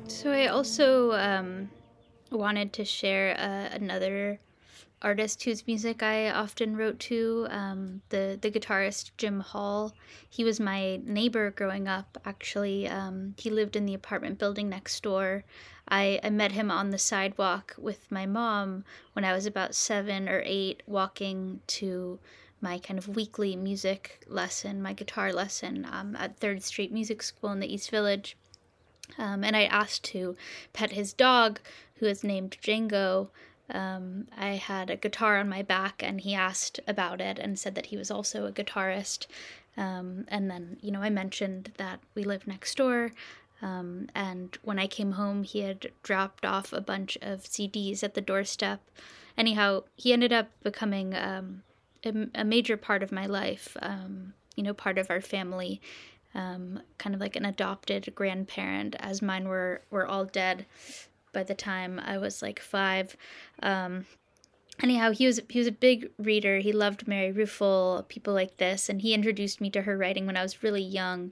So I also wanted to share another artist whose music I often wrote to, the guitarist Jim Hall. He was my neighbor growing up, actually. He lived in the apartment building next door. I met him on the sidewalk with my mom when I was about 7 or 8, walking to my kind of weekly music lesson, my guitar lesson at Third Street Music School in the East Village. And I asked to pet his dog, who is named Django. I had a guitar on my back, and he asked about it and said that he was also a guitarist. And then, I mentioned that we lived next door. And when I came home, he had dropped off a bunch of CDs at the doorstep. Anyhow, he ended up becoming a major part of my life, part of our family, kind of like an adopted grandparent, as mine were all dead by the time I was like 5. Anyhow, he was a big reader. He loved Mary Ruefle, people like this, and he introduced me to her writing when I was really young.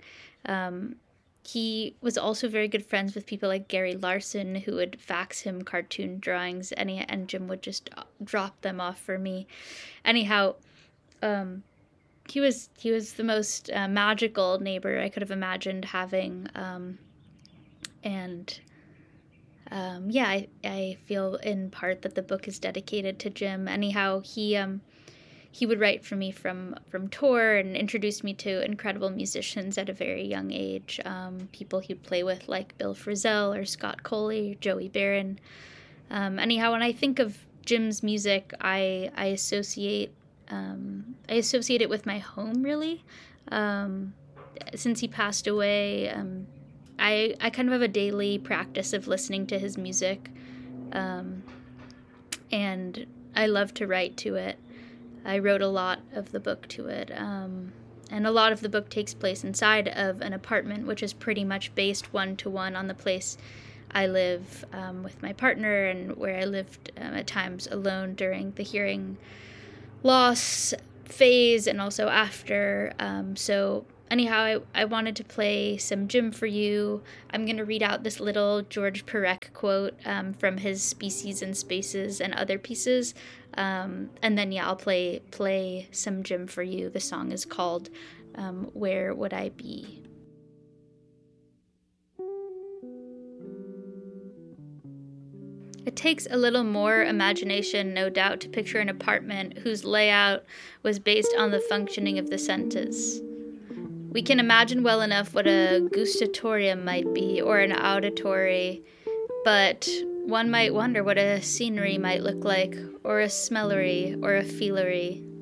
He was also very good friends with people like Gary Larson, who would fax him cartoon drawings, and Jim would just drop them off for me. Anyhow, he was the most magical neighbor I could have imagined having, and yeah, I feel in part that the book is dedicated to Jim. Anyhow, he would write for me from tour and introduce me to incredible musicians at a very young age. People he'd play with like Bill Frisell or Scott Coley, Joey Barron. Anyhow, when I think of Jim's music, I associate it with my home, really. Since he passed away, I kind of have a daily practice of listening to his music, and I love to write to it. I wrote a lot of the book to it, and a lot of the book takes place inside of an apartment, which is pretty much based one-to-one on the place I live with my partner, and where I lived at times alone during the hearing loss phase and also after. So anyhow, I wanted to play some Jim for you. I'm going to read out this little George Perec quote from his Species and Spaces and Other Pieces. And then, yeah, I'll play some Jim for you. The song is called Where Would I Be? It takes a little more imagination, no doubt, to picture an apartment whose layout was based on the functioning of the senses. We can imagine well enough what a gustatorium might be, or an auditory, but one might wonder what a scenery might look like, or a smellery, or a feelery.